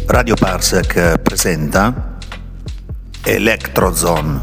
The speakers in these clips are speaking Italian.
Radio Parsec presenta Electrozone.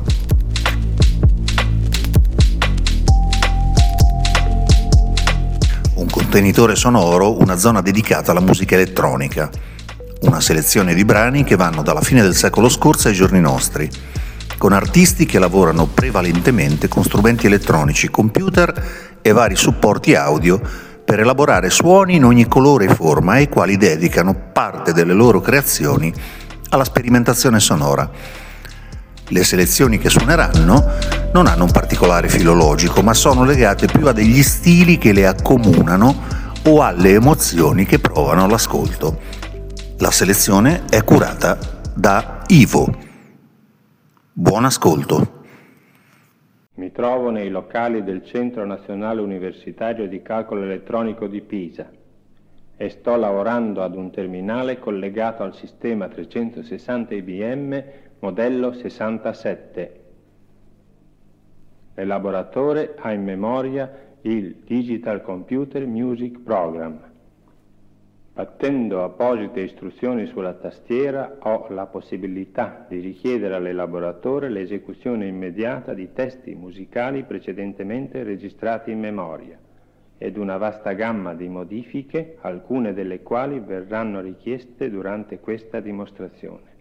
Un contenitore sonoro, una zona dedicata alla musica elettronica. Una selezione di brani che vanno dalla fine del secolo scorso ai giorni nostri, con artisti che lavorano prevalentemente con strumenti elettronici, computer e vari supporti audio per elaborare suoni in ogni colore e forma, ai quali dedicano parte delle loro creazioni alla sperimentazione sonora. Le selezioni che suoneranno non hanno un particolare filologico, ma sono legate più a degli stili che le accomunano o alle emozioni che provano all'ascolto. La selezione è curata da Ivo. Buon ascolto. Mi trovo nei locali del Centro Nazionale Universitario di Calcolo Elettronico di Pisa e sto lavorando ad un terminale collegato al sistema 360 IBM modello 67. L'elaboratore ha in memoria il Digital Computer Music Program. Battendo apposite istruzioni sulla tastiera ho la possibilità di richiedere all'elaboratore l'esecuzione immediata di testi musicali precedentemente registrati in memoria ed una vasta gamma di modifiche, alcune delle quali verranno richieste durante questa dimostrazione.